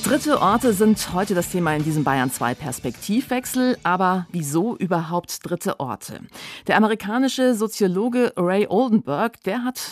Dritte Orte sind heute das Thema in diesem Bayern 2 Perspektivwechsel. Aber wieso überhaupt dritte Orte? Der amerikanische Soziologe Ray Oldenburg, der hat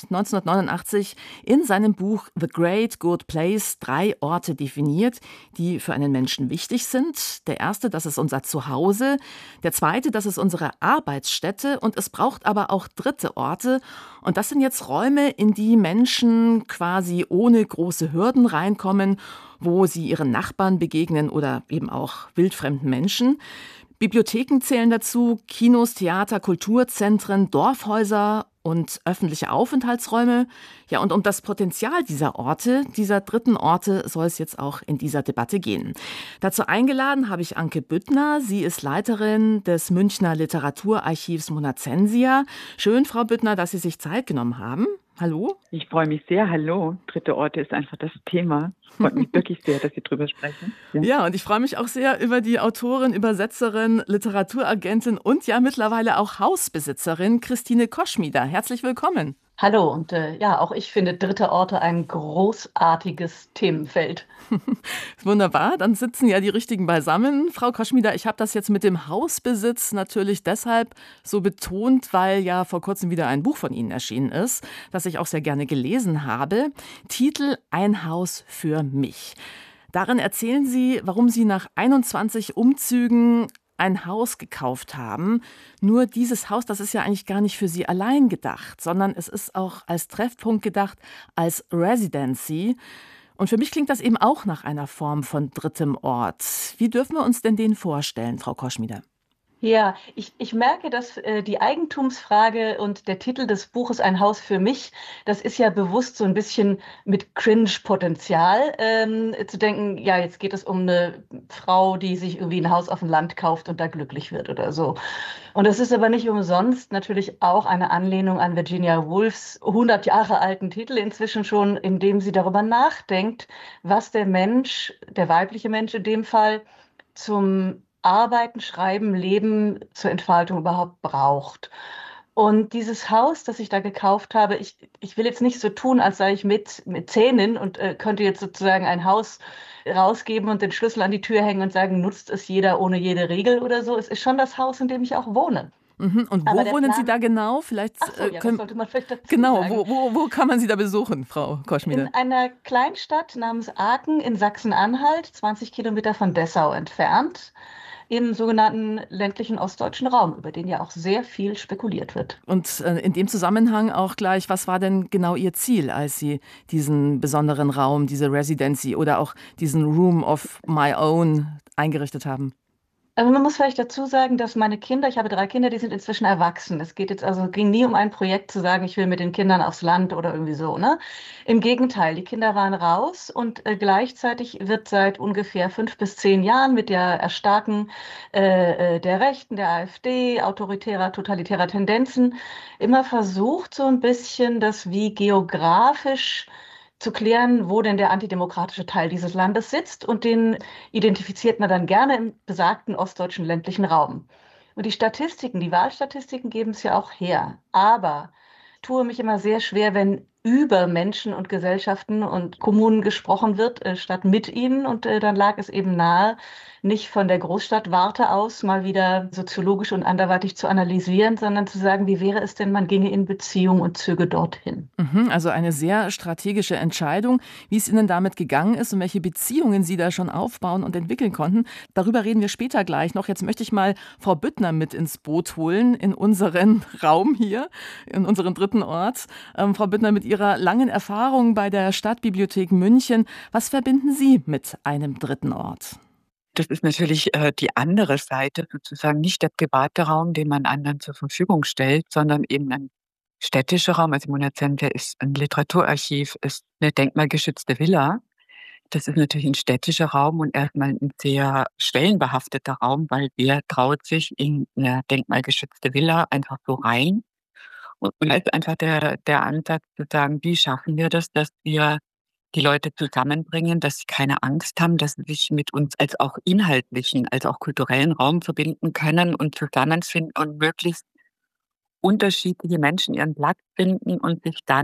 1989 in seinem Buch The Great Good Place 3 Orte definiert, die für einen Menschen wichtig sind. Der erste, das ist unser Zuhause. Der zweite, das ist unsere Arbeitsstätte. Und es braucht aber auch dritte Orte. Und das sind jetzt Räume, in die Menschen quasi ohne große Hürden reinkommen, wo sie ihren Nachbarn begegnen oder eben auch wildfremden Menschen. Bibliotheken zählen dazu, Kinos, Theater, Kulturzentren, Dorfhäuser und öffentliche Aufenthaltsräume. Ja, und um das Potenzial dieser Orte, dieser dritten Orte, soll es jetzt auch in dieser Debatte gehen. Dazu eingeladen habe ich Anke Büttner. Sie ist Leiterin des Münchner Literaturarchivs Monacensia. Schön, Frau Büttner, dass Sie sich Zeit genommen haben. Hallo. Ich freue mich sehr. Hallo. Dritte Orte ist einfach das Thema. Freut mich wirklich sehr, dass Sie drüber sprechen. Ja, und ich freue mich auch sehr über die Autorin, Übersetzerin, Literaturagentin und ja mittlerweile auch Hausbesitzerin Christine Koschmider. Herzlich willkommen. Hallo und auch ich finde dritte Orte ein großartiges Themenfeld. Wunderbar, dann sitzen ja die Richtigen beisammen. Frau Koschmider, ich habe das jetzt mit dem Hausbesitz natürlich deshalb so betont, weil ja vor kurzem wieder ein Buch von Ihnen erschienen ist, das ich auch sehr gerne gelesen habe. Titel Ein Haus für mich. Darin erzählen Sie, warum Sie nach 21 Umzügen ein Haus gekauft haben. Nur dieses Haus, das ist ja eigentlich gar nicht für Sie allein gedacht, sondern es ist auch als Treffpunkt gedacht, als Residency. Und für mich klingt das eben auch nach einer Form von drittem Ort. Wie dürfen wir uns denn den vorstellen, Frau Koschmider? Ja, ich merke, dass die Eigentumsfrage und der Titel des Buches Ein Haus für mich, das ist ja bewusst so ein bisschen mit Cringe-Potenzial zu denken, ja, jetzt geht es um eine Frau, die sich irgendwie ein Haus auf dem Land kauft und da glücklich wird oder so. Und das ist aber nicht umsonst natürlich auch eine Anlehnung an Virginia Woolfs 100 Jahre alten Titel inzwischen schon, in dem sie darüber nachdenkt, was der Mensch, der weibliche Mensch in dem Fall, zum Arbeiten, Schreiben, Leben zur Entfaltung überhaupt braucht. Und dieses Haus, das ich da gekauft habe, ich will jetzt nicht so tun, als sei ich mit Zähnen und könnte jetzt sozusagen ein Haus rausgeben und den Schlüssel an die Tür hängen und sagen, nutzt es jeder ohne jede Regel oder so. Es ist schon das Haus, in dem ich auch wohne. Mhm. Und wo wohnen Sie da genau? Vielleicht das sollte man vielleicht dazu genau, sagen. Wo kann man Sie da besuchen, Frau Koschmider? In einer Kleinstadt namens Aachen in Sachsen-Anhalt, 20 Kilometer von Dessau entfernt, im sogenannten ländlichen ostdeutschen Raum, über den ja auch sehr viel spekuliert wird. Und in dem Zusammenhang auch gleich, was war denn genau Ihr Ziel, als Sie diesen besonderen Raum, diese Residency oder auch diesen Room of My Own eingerichtet haben? Aber man muss vielleicht dazu sagen, dass meine Kinder, ich habe 3 Kinder, die sind inzwischen erwachsen. Ging nie um ein Projekt zu sagen, ich will mit den Kindern aufs Land oder irgendwie so, ne? Im Gegenteil, die Kinder waren raus und gleichzeitig wird seit ungefähr 5 bis 10 Jahren mit der Erstarken der Rechten, der AfD, autoritärer, totalitärer Tendenzen immer versucht, so ein bisschen das wie geografisch zu klären, wo denn der antidemokratische Teil dieses Landes sitzt, und den identifiziert man dann gerne im besagten ostdeutschen ländlichen Raum. Und die Wahlstatistiken geben es ja auch her. Aber ich tue mich immer sehr schwer, wenn über Menschen und Gesellschaften und Kommunen gesprochen wird, statt mit ihnen. Und dann lag es eben nahe, nicht von der Großstadtwarte aus mal wieder soziologisch und anderweitig zu analysieren, sondern zu sagen, wie wäre es denn, man ginge in Beziehung und zöge dorthin. Also eine sehr strategische Entscheidung. Wie es Ihnen damit gegangen ist und welche Beziehungen Sie da schon aufbauen und entwickeln konnten, darüber reden wir später gleich noch. Jetzt möchte ich mal Frau Büttner mit ins Boot holen, in unseren Raum hier, in unseren dritten Ort. Frau Büttner, mit Ihrer langen Erfahrung bei der Stadtbibliothek München, was verbinden Sie mit einem dritten Ort? Das ist natürlich die andere Seite, sozusagen nicht der private Raum, den man anderen zur Verfügung stellt, sondern eben ein städtischer Raum. Also Monacensia ist ein Literaturarchiv, ist eine denkmalgeschützte Villa. Das ist natürlich ein städtischer Raum und erstmal ein sehr schwellenbehafteter Raum, weil wer traut sich in eine denkmalgeschützte Villa einfach so rein? Und da ist einfach der Ansatz zu sagen, wie schaffen wir das, dass wir die Leute zusammenbringen, dass sie keine Angst haben, dass sie sich mit uns als auch inhaltlichen, als auch kulturellen Raum verbinden können und zusammenfinden und möglichst unterschiedliche Menschen ihren Platz finden und sich dann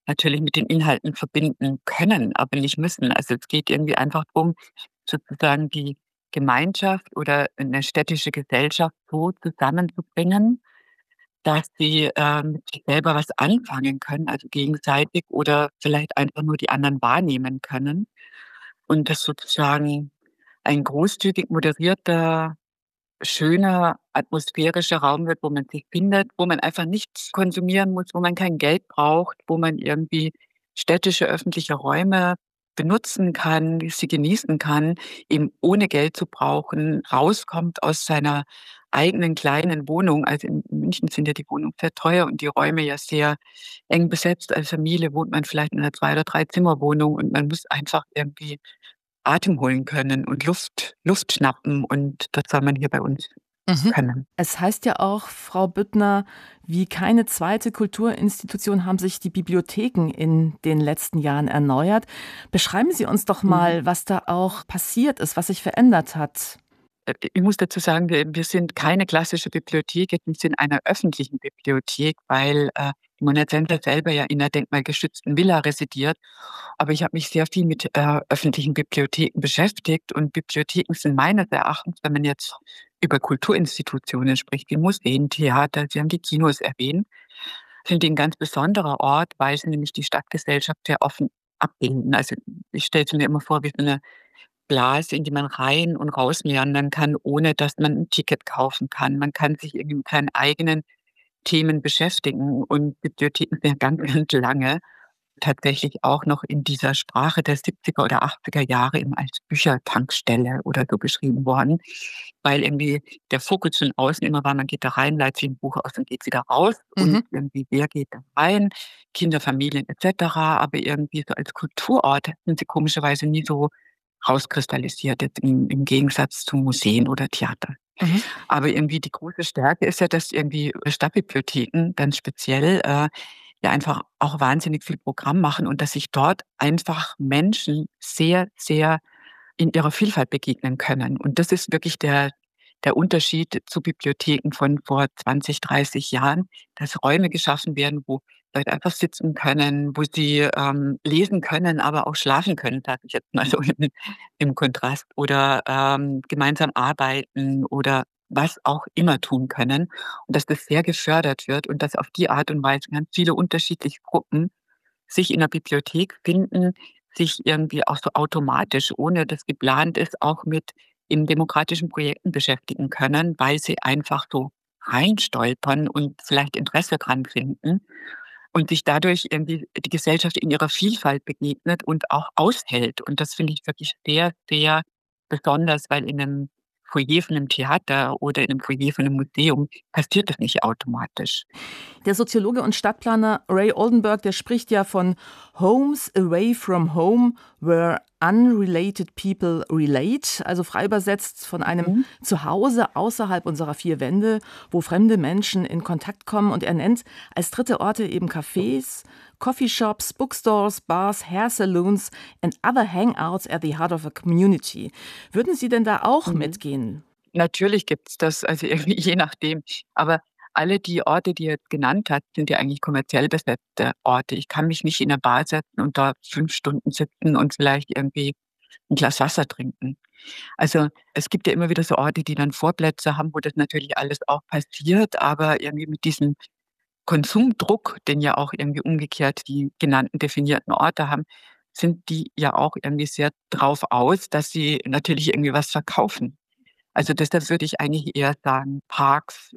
natürlich mit den Inhalten verbinden können, aber nicht müssen. Also es geht irgendwie einfach darum, sozusagen die Gemeinschaft oder eine städtische Gesellschaft so zusammenzubringen, dass sie mit sich selber was anfangen können, also gegenseitig oder vielleicht einfach nur die anderen wahrnehmen können. Und das sozusagen ein großzügig moderierter, schöner, atmosphärischer Raum wird, wo man sich findet, wo man einfach nichts konsumieren muss, wo man kein Geld braucht, wo man irgendwie städtische öffentliche Räume benutzen kann, sie genießen kann, eben ohne Geld zu brauchen, rauskommt aus seiner eigenen kleinen Wohnung. Also in München sind ja die Wohnungen sehr teuer und die Räume ja sehr eng besetzt. Als Familie wohnt man vielleicht in einer 2- oder 3-Zimmer-Wohnung und man muss einfach irgendwie Atem holen können und Luft schnappen und das soll man hier bei uns Mhm. können. Es heißt ja auch, Frau Büttner, wie keine zweite Kulturinstitution haben sich die Bibliotheken in den letzten Jahren erneuert. Beschreiben Sie uns doch mal, was da auch passiert ist, was sich verändert hat. Ich muss dazu sagen, wir sind keine klassische Bibliothek, wir sind eine öffentliche Bibliothek, weil die Monat Center selber ja in einer denkmalgeschützten Villa residiert. Aber ich habe mich sehr viel mit öffentlichen Bibliotheken beschäftigt und Bibliotheken sind meines Erachtens, wenn man jetzt über Kulturinstitutionen spricht, wie Museen, Theater, Sie haben die Kinos erwähnt, sind die ein ganz besonderer Ort, weil sie nämlich die Stadtgesellschaft sehr offen abbilden. Also ich stelle es mir immer vor, wie so eine Blase, in die man rein und raus meandern kann, ohne dass man ein Ticket kaufen kann. Man kann sich irgendwie mit seinen eigenen Themen beschäftigen und Bibliotheken sind ja ganz, ganz lange tatsächlich auch noch in dieser Sprache der 70er oder 80er Jahre eben als Büchertankstelle oder so beschrieben worden, weil irgendwie der Fokus von außen immer war, man geht da rein, leiht sich ein Buch aus und geht wieder raus Mhm. und irgendwie wer geht da rein, Kinder, Familien etc., aber irgendwie so als Kulturort sind sie komischerweise nie so rauskristallisiert, jetzt im Gegensatz zu Museen oder Theater. Mhm. Aber irgendwie die große Stärke ist ja, dass irgendwie Stadtbibliotheken ganz speziell ja einfach auch wahnsinnig viel Programm machen und dass sich dort einfach Menschen sehr, sehr in ihrer Vielfalt begegnen können. Und das ist wirklich der Unterschied zu Bibliotheken von vor 20, 30 Jahren, dass Räume geschaffen werden, wo Leute einfach sitzen können, wo sie lesen können, aber auch schlafen können, sage ich jetzt mal so im Kontrast, oder gemeinsam arbeiten oder was auch immer tun können. Und dass das sehr gefördert wird und dass auf die Art und Weise ganz viele unterschiedliche Gruppen sich in der Bibliothek finden, sich irgendwie auch so automatisch, ohne dass geplant ist, auch mit in demokratischen Projekten beschäftigen können, weil sie einfach so reinstolpern und vielleicht Interesse dran finden und sich dadurch irgendwie die Gesellschaft in ihrer Vielfalt begegnet und auch aushält. Und das finde ich wirklich sehr, sehr besonders, weil in einem Foyer von einem Theater oder in einem Foyer von einem Museum passiert das nicht automatisch. Der Soziologe und Stadtplaner Ray Oldenburg, der spricht ja von Homes away from home, where unrelated people relate, also frei übersetzt von einem Mhm. Zuhause außerhalb unserer 4 Wände, wo fremde Menschen in Kontakt kommen. Und er nennt als dritte Orte eben Cafés, Coffeeshops, Bookstores, Bars, Hair Saloons and other hangouts at the heart of a community. Würden Sie denn da auch Mhm. mitgehen? Natürlich gibt's das, also irgendwie je nachdem. Aber alle die Orte, die er jetzt genannt hat, sind ja eigentlich kommerziell besetzte Orte. Ich kann mich nicht in 'ne Bar setzen und da 5 Stunden sitzen und vielleicht irgendwie 'n Glas Wasser trinken. Also, es gibt ja immer wieder so Orte, die dann Vorplätze haben, wo das natürlich alles auch passiert, aber irgendwie mit diesem Konsumdruck, den ja auch irgendwie umgekehrt die genannten definierten Orte haben, sind die ja auch irgendwie sehr drauf aus, dass sie natürlich irgendwie was verkaufen. Also deshalb würde ich eigentlich eher sagen, Parks,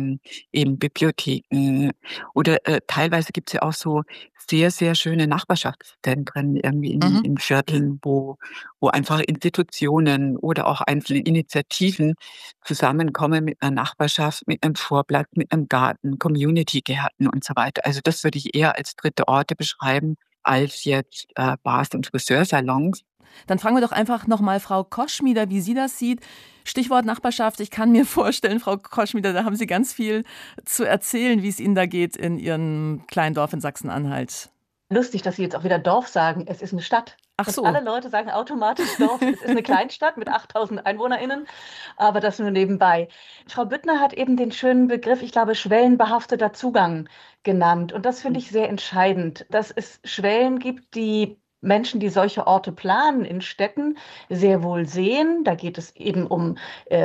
eben Bibliotheken oder teilweise gibt's ja auch so sehr, sehr schöne Nachbarschaftszentren irgendwie Mhm. in Vierteln, wo einfach Institutionen oder auch einzelne Initiativen zusammenkommen mit einer Nachbarschaft, mit einem Vorplatz, mit einem Garten, Community-Gärten und so weiter. Also das würde ich eher als dritte Orte beschreiben als jetzt Bars und Friseursalons. Dann fragen wir doch einfach nochmal Frau Koschmieder, wie sie das sieht. Stichwort Nachbarschaft. Ich kann mir vorstellen, Frau Koschmieder, da haben Sie ganz viel zu erzählen, wie es Ihnen da geht in Ihrem kleinen Dorf in Sachsen-Anhalt. Lustig, dass Sie jetzt auch wieder Dorf sagen. Es ist eine Stadt. Ach Und so. alle Leute sagen automatisch Dorf. Es ist eine Kleinstadt mit 8000 EinwohnerInnen, aber das nur nebenbei. Frau Büttner hat eben den schönen Begriff, ich glaube, schwellenbehafteter Zugang genannt. Und das finde ich sehr entscheidend, dass es Schwellen gibt, die Menschen, die solche Orte planen in Städten, sehr wohl sehen. Da geht es eben um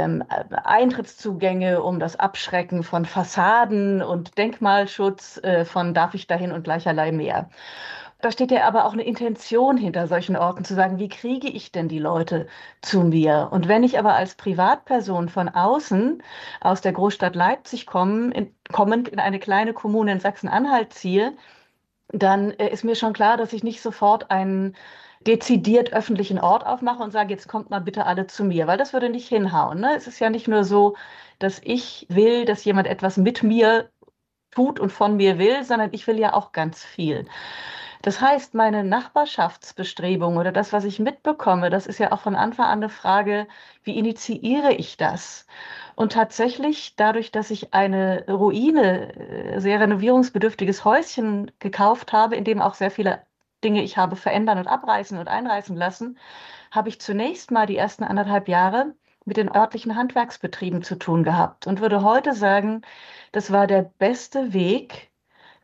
Eintrittszugänge, um das Abschrecken von Fassaden und Denkmalschutz, von darf ich dahin und gleicherlei mehr. Da steht ja aber auch eine Intention hinter solchen Orten, zu sagen, wie kriege ich denn die Leute zu mir? Und wenn ich aber als Privatperson von außen aus der Großstadt Leipzig kommend in eine kleine Kommune in Sachsen-Anhalt ziehe, dann ist mir schon klar, dass ich nicht sofort einen dezidiert öffentlichen Ort aufmache und sage, jetzt kommt mal bitte alle zu mir, weil das würde nicht hinhauen. Ne? Es ist ja nicht nur so, dass ich will, dass jemand etwas mit mir tut und von mir will, sondern ich will ja auch ganz viel. Das heißt, meine Nachbarschaftsbestrebungen oder das, was ich mitbekomme, das ist ja auch von Anfang an eine Frage, wie initiiere ich das? Und tatsächlich, dadurch, dass ich eine Ruine, sehr renovierungsbedürftiges Häuschen gekauft habe, in dem auch sehr viele Dinge ich habe verändern und abreißen und einreißen lassen, habe ich zunächst mal die ersten 1,5 Jahre mit den örtlichen Handwerksbetrieben zu tun gehabt und würde heute sagen, das war der beste Weg,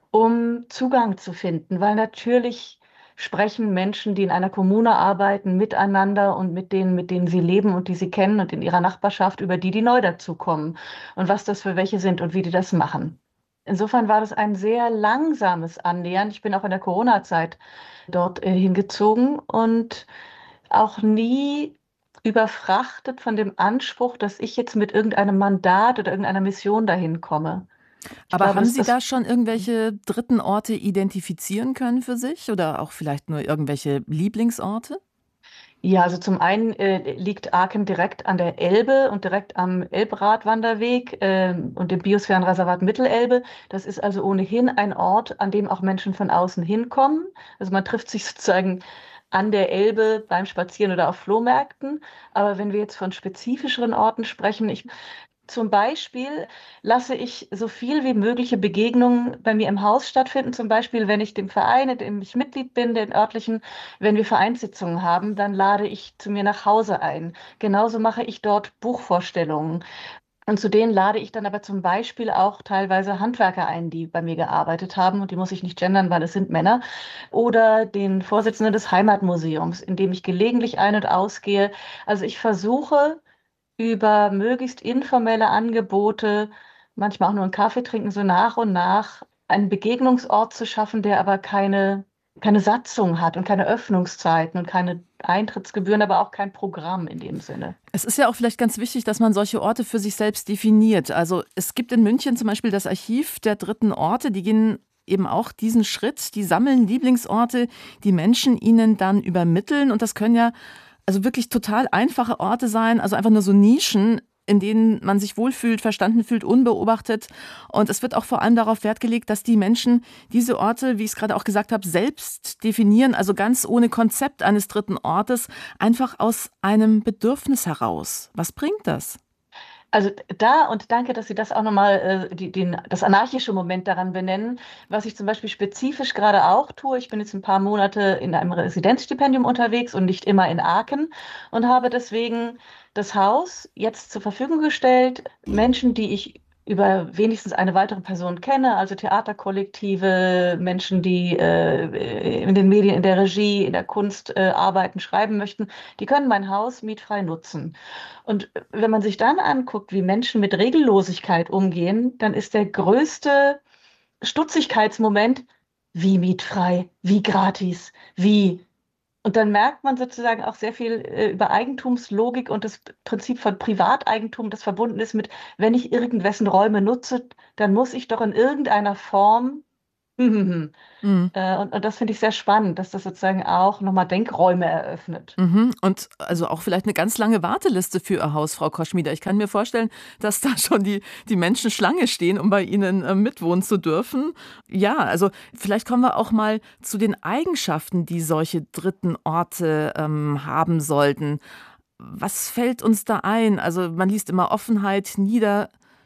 um Zugang zu finden, weil natürlich sprechen Menschen, die in einer Kommune arbeiten, miteinander und mit denen sie leben und die sie kennen und in ihrer Nachbarschaft, über die neu dazukommen und was das für welche sind und wie die das machen. Insofern war das ein sehr langsames Annähern. Ich bin auch in der Corona-Zeit dort hingezogen und auch nie überfrachtet von dem Anspruch, dass ich jetzt mit irgendeinem Mandat oder irgendeiner Mission dahin komme. Ich Aber glaube, haben dass Sie das da schon irgendwelche dritten Orte identifizieren können für sich oder auch vielleicht nur irgendwelche Lieblingsorte? Ja, also zum einen liegt Aachen direkt an der Elbe und direkt am Elbradwanderweg und dem Biosphärenreservat Mittelelbe. Das ist also ohnehin ein Ort, an dem auch Menschen von außen hinkommen. Also man trifft sich sozusagen an der Elbe beim Spazieren oder auf Flohmärkten. Aber wenn wir jetzt von spezifischeren Orten sprechen, zum Beispiel lasse ich so viel wie mögliche Begegnungen bei mir im Haus stattfinden. Zum Beispiel, wenn ich dem Verein, in dem ich Mitglied bin, den örtlichen, wenn wir Vereinssitzungen haben, dann lade ich zu mir nach Hause ein. Genauso mache ich dort Buchvorstellungen. Und zu denen lade ich dann aber zum Beispiel auch teilweise Handwerker ein, die bei mir gearbeitet haben. Und die muss ich nicht gendern, weil es sind Männer. Oder den Vorsitzenden des Heimatmuseums, in dem ich gelegentlich ein- und ausgehe. Also ich versuche, über möglichst informelle Angebote, manchmal auch nur einen Kaffee trinken, so nach und nach einen Begegnungsort zu schaffen, der aber keine Satzung hat und keine Öffnungszeiten und keine Eintrittsgebühren, aber auch kein Programm in dem Sinne. Es ist ja auch vielleicht ganz wichtig, dass man solche Orte für sich selbst definiert. Also es gibt in München zum Beispiel das Archiv der dritten Orte, die gehen eben auch diesen Schritt, die sammeln Lieblingsorte, die Menschen ihnen dann übermitteln und das können ja also wirklich total einfache Orte sein, also einfach nur so Nischen, in denen man sich wohlfühlt, verstanden fühlt, unbeobachtet. Und es wird auch vor allem darauf Wert gelegt, dass die Menschen diese Orte, wie ich es gerade auch gesagt habe, selbst definieren, also ganz ohne Konzept eines dritten Ortes, einfach aus einem Bedürfnis heraus. Was bringt das? Also da und danke, dass Sie das auch nochmal, das anarchische Moment daran benennen, was ich zum Beispiel spezifisch gerade auch tue. Ich bin jetzt ein paar Monate in einem Residenzstipendium unterwegs und nicht immer in Aachen und habe deswegen das Haus jetzt zur Verfügung gestellt. Menschen, die ich über wenigstens eine weitere Person kenne, also Theaterkollektive, Menschen, die in den Medien, in der Regie, in der Kunst arbeiten, schreiben möchten, die können mein Haus mietfrei nutzen. Und wenn man sich dann anguckt, wie Menschen mit Regellosigkeit umgehen, dann ist der größte Stutzigkeitsmoment, wie mietfrei, wie gratis, wie. Und dann merkt man sozusagen auch sehr viel über Eigentumslogik und das Prinzip von Privateigentum, das verbunden ist mit, wenn ich irgendwessen Räume nutze, dann muss ich doch in irgendeiner Form. Mhm. Und das finde ich sehr spannend, dass das sozusagen auch nochmal Denkräume eröffnet. Mhm. Und also auch vielleicht eine ganz lange Warteliste für Ihr Haus, Frau Koschmieder. Ich kann mir vorstellen, dass da schon die Menschen Schlange stehen, um bei Ihnen mitwohnen zu dürfen. Ja, also vielleicht kommen wir auch mal zu den Eigenschaften, die solche dritten Orte haben sollten. Was fällt uns da ein? Also man liest immer Offenheit,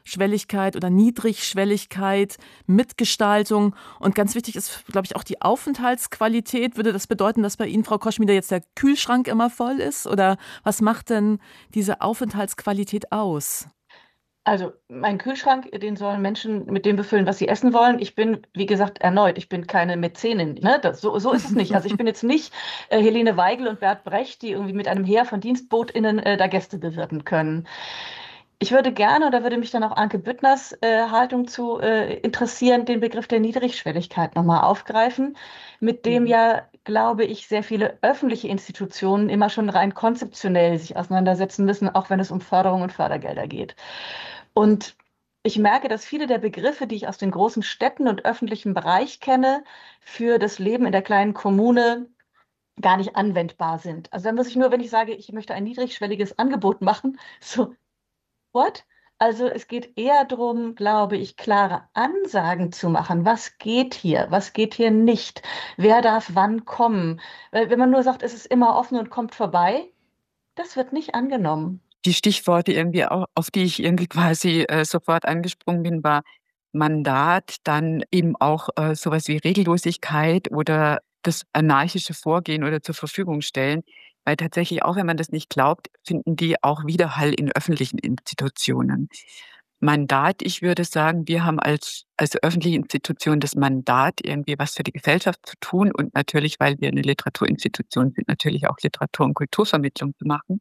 Schwelligkeit oder Niedrigschwelligkeit, Mitgestaltung. Und ganz wichtig ist, glaube ich, auch die Aufenthaltsqualität. Würde das bedeuten, dass bei Ihnen, Frau Koschmieder, jetzt der Kühlschrank immer voll ist? Oder was macht denn diese Aufenthaltsqualität aus? Also mein Kühlschrank, den sollen Menschen mit dem befüllen, was sie essen wollen. Ich bin, wie gesagt, erneut, ich bin keine Mäzenin. Ne? So ist es nicht. Also ich bin jetzt nicht Helene Weigel und Bert Brecht, die irgendwie mit einem Heer von DienstbotInnen da Gäste bewirten können. Ich würde gerne, oder würde mich dann auch Anke Büttners Haltung zu interessieren, den Begriff der Niedrigschwelligkeit nochmal aufgreifen, mit dem ja, glaube ich, sehr viele öffentliche Institutionen immer schon rein konzeptionell sich auseinandersetzen müssen, auch wenn es um Förderung und Fördergelder geht. Und ich merke, dass viele der Begriffe, die ich aus den großen Städten und öffentlichem Bereich kenne, für das Leben in der kleinen Kommune gar nicht anwendbar sind. Also da muss ich nur, wenn ich sage, ich möchte ein niedrigschwelliges Angebot machen, so, what? Also es geht eher darum, glaube ich, klare Ansagen zu machen. Was geht hier nicht? Wer darf wann kommen? Weil wenn man nur sagt, es ist immer offen und kommt vorbei, das wird nicht angenommen. Die Stichworte irgendwie auch, auf die ich irgendwie quasi sofort angesprungen bin, war Mandat, dann eben auch sowas wie Regellosigkeit oder das anarchische Vorgehen oder zur Verfügung stellen. Weil tatsächlich, auch wenn man das nicht glaubt, finden die auch Widerhall in öffentlichen Institutionen. Mandat, ich würde sagen, wir haben als öffentliche Institution das Mandat, irgendwie was für die Gesellschaft zu tun und natürlich, weil wir eine Literaturinstitution sind, natürlich auch Literatur- und Kulturvermittlung zu machen.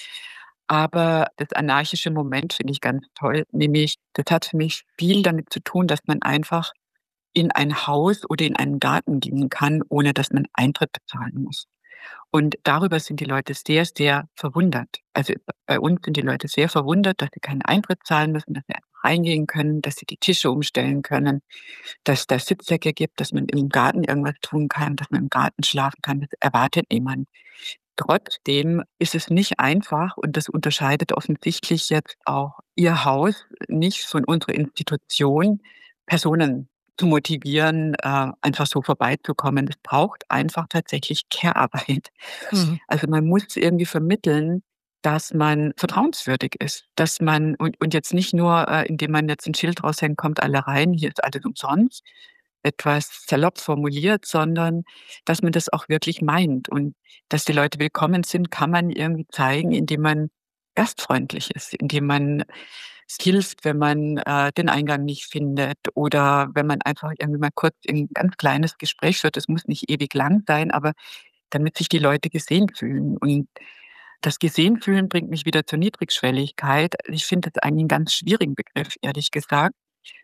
Aber das anarchische Moment finde ich ganz toll, nämlich das hat für mich viel damit zu tun, dass man einfach in ein Haus oder in einen Garten gehen kann, ohne dass man Eintritt bezahlen muss. Und darüber sind die Leute sehr, sehr verwundert. Also bei uns sind die Leute sehr verwundert, dass sie keinen Eintritt zahlen müssen, dass sie einfach reingehen können, dass sie die Tische umstellen können, dass es da Sitzsäcke gibt, dass man im Garten irgendwas tun kann, dass man im Garten schlafen kann. Das erwartet niemand. Trotzdem ist es nicht einfach und das unterscheidet offensichtlich jetzt auch Ihr Haus nicht von unserer Institution, Personen zu motivieren, einfach so vorbeizukommen. Es braucht einfach tatsächlich Care-Arbeit. Mhm. Also man muss irgendwie vermitteln, dass man vertrauenswürdig ist, dass man, und jetzt nicht nur, indem man jetzt ein Schild raushängt, kommt alle rein, hier ist alles umsonst, etwas salopp formuliert, sondern dass man das auch wirklich meint. Und dass die Leute willkommen sind, kann man irgendwie zeigen, indem man gastfreundlich ist, indem man es hilft, wenn man den Eingang nicht findet oder wenn man einfach irgendwie mal kurz ein ganz kleines Gespräch führt. Das muss nicht ewig lang sein, aber damit sich die Leute gesehen fühlen. Und das Gesehen fühlen bringt mich wieder zur Niedrigschwelligkeit. Ich finde das eigentlich einen ganz schwierigen Begriff, ehrlich gesagt.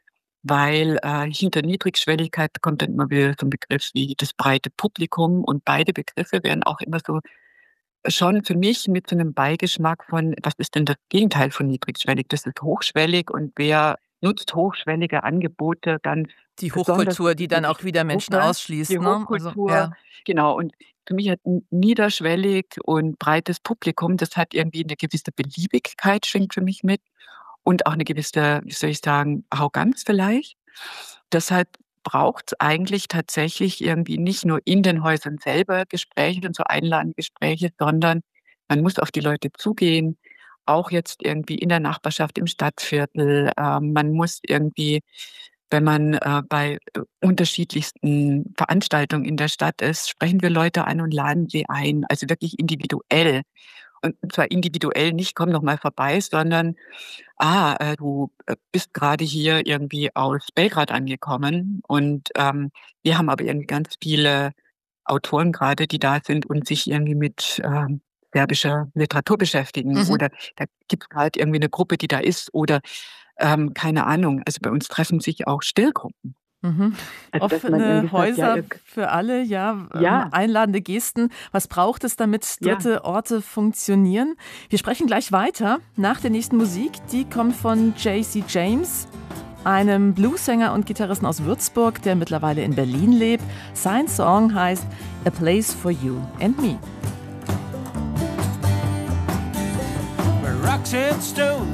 Weil hinter Niedrigschwelligkeit kommt dann immer wieder so ein Begriff wie das breite Publikum und beide Begriffe werden auch immer so schon für mich mit so einem Beigeschmack von, was ist denn das Gegenteil von niedrigschwellig? Das ist hochschwellig und wer nutzt hochschwellige Angebote ganz Die besonders Hochkultur, die dann für auch wieder die Menschen Gruppe, ausschließt, die ne? Also, Hochkultur, ja. genau. Und für mich hat niederschwellig und breites Publikum, das hat irgendwie eine gewisse Beliebigkeit, schwingt für mich mit. Und auch eine gewisse, wie soll ich sagen, Arroganz vielleicht. Deshalb braucht's eigentlich tatsächlich irgendwie nicht nur in den Häusern selber Gespräche und so einladende Gespräche, sondern man muss auf die Leute zugehen, auch jetzt irgendwie in der Nachbarschaft, im Stadtviertel. Man muss irgendwie, wenn man bei unterschiedlichsten Veranstaltungen in der Stadt ist, sprechen wir Leute an und laden sie ein, also wirklich individuell. Und zwar individuell nicht, komm doch mal vorbei, sondern, du bist gerade hier irgendwie aus Belgrad angekommen und wir haben aber irgendwie ganz viele Autoren gerade, die da sind und sich irgendwie mit serbischer Literatur beschäftigen. Mhm. Oder da gibt's gerade irgendwie eine Gruppe, die da ist oder keine Ahnung. Also bei uns treffen sich auch Stillgruppen. Mhm. Also dass man Offene irgendwie sagt, ja, Häuser für alle, ja, ja, einladende Gesten. Was braucht es, damit ja. dritte Orte funktionieren? Wir sprechen gleich weiter nach der nächsten Musik. Die kommt von J.C. James, einem Bluesänger und Gitarristen aus Würzburg, der mittlerweile in Berlin lebt. Sein Song heißt A Place for You and Me. Where rocks and stones